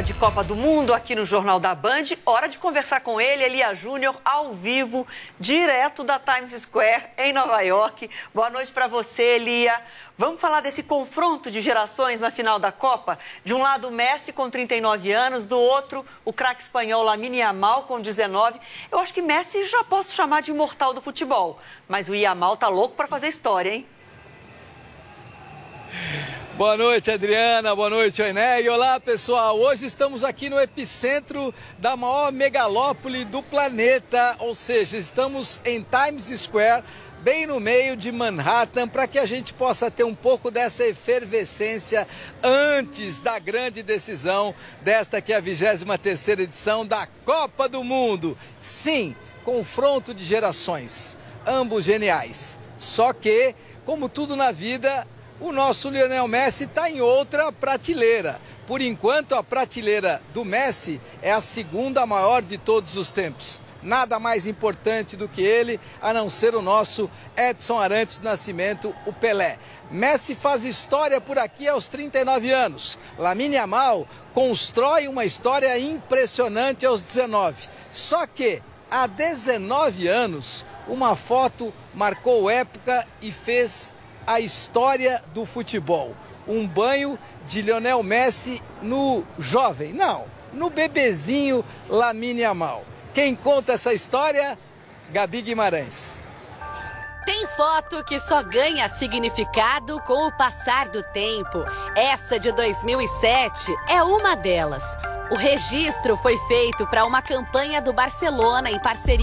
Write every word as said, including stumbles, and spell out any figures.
Hora de Copa do Mundo aqui no Jornal da Band. Hora de conversar com ele, Elia Júnior, ao vivo, direto da Times Square, em Nova York. Boa noite para você, Elia. Vamos falar desse confronto de gerações na final da Copa? De um lado, Messi com trinta e nove anos, do outro, o craque espanhol Lamine Yamal com dezenove. Eu acho que Messi já posso chamar de imortal do futebol, mas o Yamal tá louco para fazer história, hein? Boa noite, Adriana. Boa noite, Oiné. E olá, pessoal. Hoje estamos aqui no epicentro da maior megalópole do planeta, ou seja, estamos em Times Square, bem no meio de Manhattan, para que a gente possa ter um pouco dessa efervescência antes da grande decisão desta que é a vigésima terceira edição da Copa do Mundo. Sim, confronto de gerações, ambos geniais. Só que, como tudo na vida, o nosso Lionel Messi está em outra prateleira. Por enquanto, a prateleira do Messi é a segunda maior de todos os tempos. Nada mais importante do que ele, a não ser o nosso Edson Arantes do Nascimento, o Pelé. Messi faz história por aqui aos trinta e nove anos. Lamine Yamal constrói uma história impressionante aos dezenove. Só que, há dezenove anos, uma foto marcou época e fez a história do futebol. Um banho de Lionel Messi no jovem, não, no bebezinho Lamine Yamal. Quem conta essa história? Gabi Guimarães. Tem foto que só ganha significado com o passar do tempo. Essa de dois mil e sete é uma delas. O registro foi feito para uma campanha do Barcelona em parceria